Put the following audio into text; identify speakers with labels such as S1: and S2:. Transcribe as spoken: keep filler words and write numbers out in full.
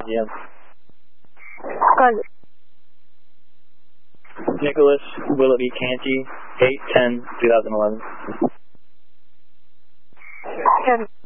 S1: Yes.
S2: Call.
S1: Nicholas Willoughby Canty, eight ten two thousand eleven.
S2: Sure.